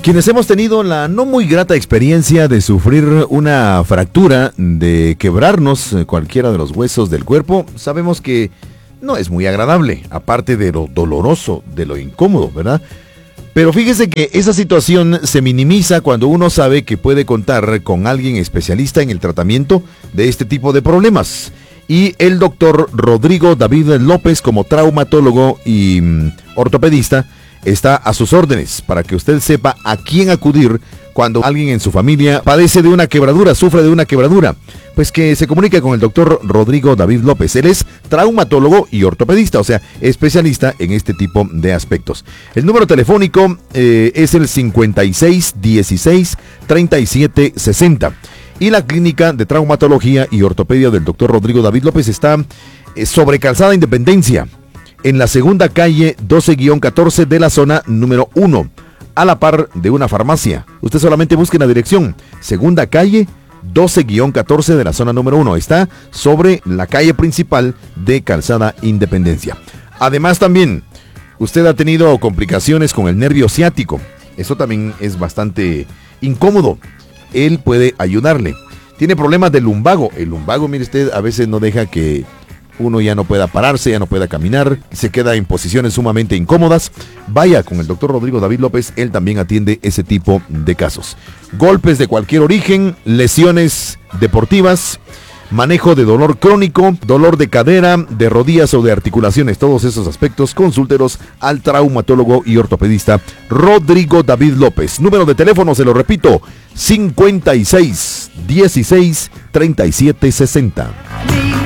Quienes hemos tenido la no muy grata experiencia de sufrir una fractura, de quebrarnos cualquiera de los huesos del cuerpo, sabemos que no es muy agradable, aparte de lo doloroso, de lo incómodo, ¿verdad? Pero fíjese que esa situación se minimiza cuando uno sabe que puede contar con alguien especialista en el tratamiento de este tipo de problemas. Y el doctor Rodrigo David López, como traumatólogo y ortopedista, está a sus órdenes para que usted sepa a quién acudir cuando alguien en su familia padece de una quebradura, sufre de una quebradura. Pues que se comunique con el doctor Rodrigo David López. Él es traumatólogo y ortopedista, o sea, especialista en este tipo de aspectos. El número telefónico es el 56 16 37 60. Y la clínica de traumatología y ortopedia del doctor Rodrigo David López está sobre Calzada Independencia, en la segunda calle 12-14 de la zona número 1, a la par de una farmacia. Usted solamente busque la dirección, segunda calle 12-14 de la zona número 1. Está sobre la calle principal de Calzada Independencia. Además también, usted ha tenido complicaciones con el nervio ciático. Eso también es bastante incómodo. Él puede ayudarle. Tiene problemas del lumbago. El lumbago, mire usted, a veces no deja que uno ya no pueda pararse, ya no pueda caminar, se queda en posiciones sumamente incómodas. Vaya con el doctor Rodrigo David López, él también atiende ese tipo de casos. Golpes de cualquier origen, lesiones deportivas, manejo de dolor crónico, dolor de cadera, de rodillas o de articulaciones, todos esos aspectos, consúltelos al traumatólogo y ortopedista Rodrigo David López. Número de teléfono, se lo repito, 56 16 37 60.